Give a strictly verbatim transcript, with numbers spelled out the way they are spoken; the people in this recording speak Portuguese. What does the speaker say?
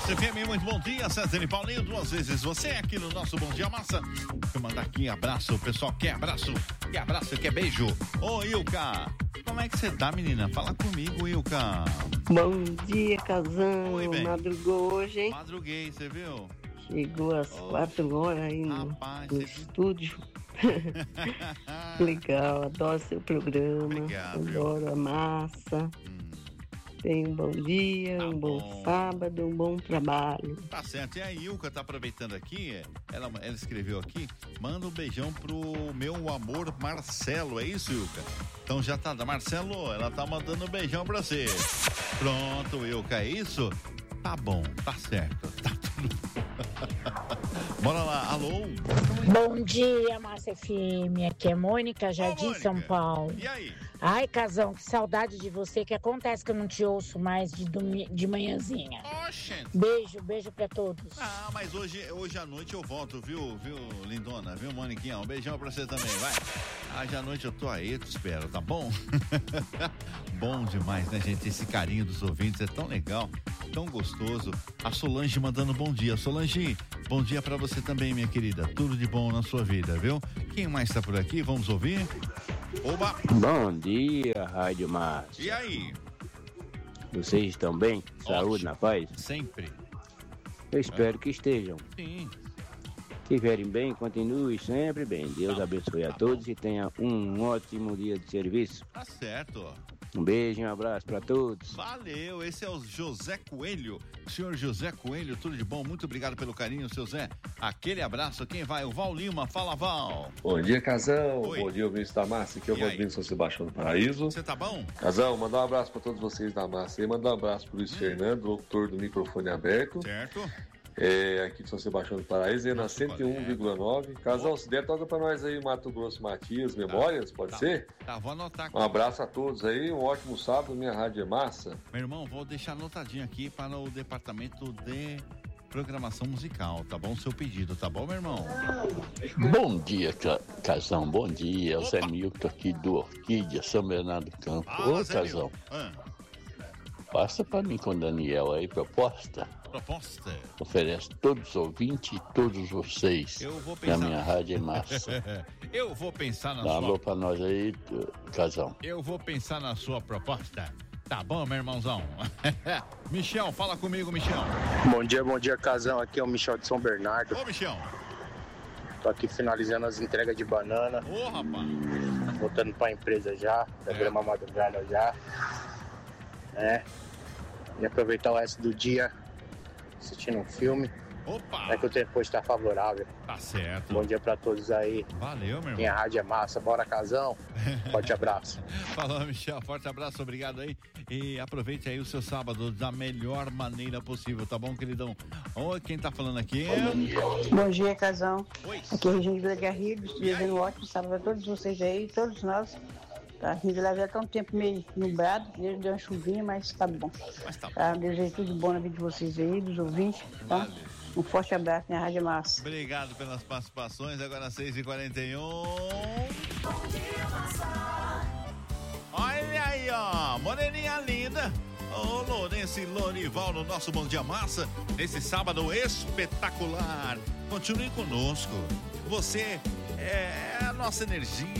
Massa F M, muito bom dia, César e Paulinho, duas vezes você aqui no nosso Bom Dia Massa. Eu mandar aqui abraço, o pessoal quer abraço, quer abraço, quer beijo. Ô Ilka, como é que você tá, menina? Fala comigo, Ilka. Bom dia, Casão. Oi, bem. Madrugou hoje, hein? Madruguei, você viu? Chegou às Oh, quatro horas aí no, rapaz, no você... estúdio. Legal, adoro seu programa. Obrigado, adoro a massa. Hum. Tenha um bom dia, Tá um bom, bom. sábado, um bom trabalho. Tá certo, e a Ilka tá aproveitando aqui, ela, ela escreveu aqui, manda um beijão pro meu amor Marcelo, é isso, Ilka? Então já tá, Marcelo, ela tá mandando um beijão pra você. Pronto, Ilka, é isso? Tá bom, tá certo, tá tudo bom. Bora lá, alô? Bom dia, Massa F M, aqui é Mônica, Jardim, Mônica. São Paulo. E aí? Ai, Casão, que saudade de você, que acontece que eu não te ouço mais de, domi- de manhãzinha. Oxente. Beijo, beijo pra todos. Ah, mas hoje, hoje à noite eu volto, viu, viu, lindona, viu, Moniquinha? Um beijão pra você também, vai. Hoje à noite eu tô aí, eu te espero, tá bom? Bom demais, né, gente? Esse carinho dos ouvintes é tão legal, tão gostoso. A Solange mandando bom dia. Solange, bom dia pra você também, minha querida. Tudo de bom na sua vida, viu? Quem mais tá por aqui? Vamos ouvir? Oba! Bom dia, Rádio Márcio. E aí? Vocês estão bem? Saúde, Ótimo. na paz? Sempre. Eu espero que estejam. Sim. Se estiverem bem, continue sempre bem. Deus Tá, abençoe tá a todos e tenha um ótimo dia de serviço. Tá certo. Um beijo e um abraço para todos. Valeu, esse é o José Coelho. Senhor José Coelho, tudo de bom? Muito obrigado pelo carinho, seu Zé. Aquele abraço. Quem vai? O Val Lima. Fala, Val. Bom dia, Casão. Oi. Bom dia, ouvintes da Massa. Aqui é o E aí? Rodrigo São Sebastião do Paraíso. Você tá bom? Casão, mandar um abraço para todos vocês da Massa. E mandar um abraço pro Luiz Fernando, locutor do microfone aberto. Certo. É, aqui de São Sebastião do Paraíso, é na Nosso cento e um vírgula nove. Casão, se der, toca para nós aí Mato Grosso Matias, Memórias, pode tá. ser? Tá, vou anotar aqui. Um abraço a todos aí, um ótimo sábado, minha rádio é Massa. Meu irmão, vou deixar anotadinho aqui para o departamento de programação musical, tá bom? Seu pedido, tá bom, meu irmão? Bom dia, Ca- Casão, bom dia. O Zé Opa. Milton aqui do Orquídea, São Bernardo do Campo. Fala, Ô, Zé Casão, Milton. Ah, passa pra mim com o Daniel aí, proposta. proposta. Oferece todos os ouvintes e todos vocês Eu vou da pensar. minha rádio é massa. Eu vou pensar na Dá um alô sua... pra nós aí, tu- Casão. Eu vou pensar na sua proposta. Tá bom, meu irmãozão? Michel, fala comigo, Michel. Bom dia, bom dia, Casão. Aqui é o Michel de São Bernardo. Ô, Michel. Tô aqui finalizando as entregas de banana, Ô, rapaz. voltando pra empresa já, da É. grama madrugada já. É. E aproveitar o resto do dia assistindo um filme. Opa. É que o tempo hoje tá favorável. Tá certo. Bom dia pra todos aí. Valeu, meu Minha irmão. rádio é massa. Bora, Casão. Forte abraço. Falou, Michel. Forte abraço, obrigado aí. E aproveite aí o seu sábado da melhor maneira possível, tá bom, queridão? Oi, quem tá falando aqui? Bom dia, Casão. Oi. Aqui é Regina de Vila Garrido, desejando um ótimo sábado a todos vocês aí, todos nós. Tá, a Vila já tá um tempo meio nublado, deu uma chuvinha, mas tá bom. Mas tá bom. Tá, desejo tudo bom na vida de vocês aí, dos ouvintes, tá? Valeu. Um forte abraço, minha Rádio Massa. Obrigado pelas participações. Agora seis e quarenta e um. Olha aí, ó. Moreninha linda. Ô, Lourenço e Lorival no nosso Bom Dia Massa. Nesse sábado espetacular. Continue conosco. Você é a nossa energia.